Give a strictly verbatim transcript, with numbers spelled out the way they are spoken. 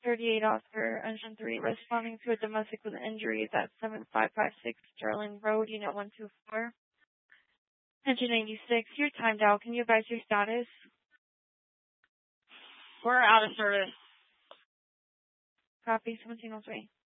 thirty-eight Oscar, Engine three, responding to a domestic with injuries at seven five five six Sterling Road, Unit one two four. Engine eighty-six, you're timed out. Can you advise your status? We're out of service. Copy, seventeen oh three.